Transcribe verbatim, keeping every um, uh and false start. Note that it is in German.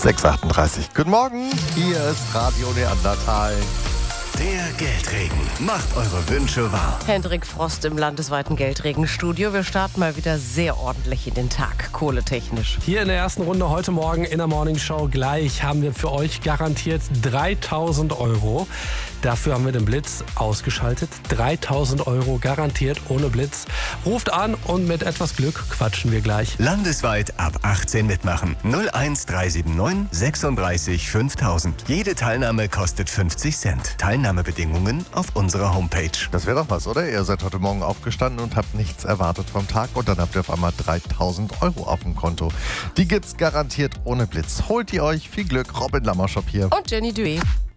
sechs Uhr achtunddreißig. Guten Morgen, hier ist Radio Neandertal. Der Geldregen macht eure Wünsche wahr. Hendrik Frost im landesweiten Geldregenstudio. Wir starten mal wieder sehr ordentlich in den Tag, kohletechnisch. Hier in der ersten Runde heute Morgen in der Morning Show gleich haben wir für euch garantiert dreitausend Euro. Dafür haben wir den Blitz ausgeschaltet. dreitausend Euro garantiert ohne Blitz. Ruft an und mit etwas Glück quatschen wir gleich. Landesweit ab achtzehn mitmachen. null eins drei sieben neun sechsunddreißig fünftausend. Jede Teilnahme kostet fünfzig Cent. Teilnahmebedingungen auf unserer Homepage. Das wäre doch was, oder? Ihr seid heute Morgen aufgestanden und habt nichts erwartet vom Tag und dann habt ihr auf einmal dreitausend Euro auf dem Konto. Die gibt's garantiert ohne Blitz. Holt ihr euch. Viel Glück. Robin Lammershop hier. Und Jenny Duet.